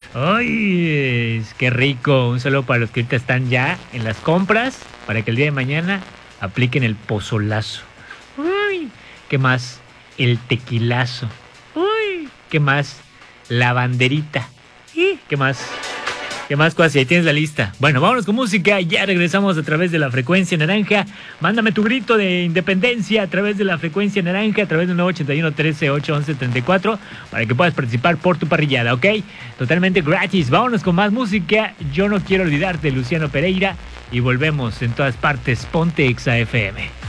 ¡Ay! Qué rico. Un saludo para los que ahorita están ya en las compras, para que el día de mañana apliquen el pozolazo. ¡Uy! ¿Qué más? El tequilazo. ¡Uy! ¿Qué más? La banderita. ¿Y qué más? ¿Qué más cosas? Ahí tienes la lista. Bueno, vámonos con música. Ya regresamos a través de la frecuencia naranja. Mándame tu grito de independencia a través de la frecuencia naranja, a través del 981 13 8 11 34, para que puedas participar por tu parrillada, ¿ok? Totalmente gratis. Vámonos con más música. Yo no quiero olvidarte, Luciano Pereira. Y volvemos en todas partes. Ponte Exa FM.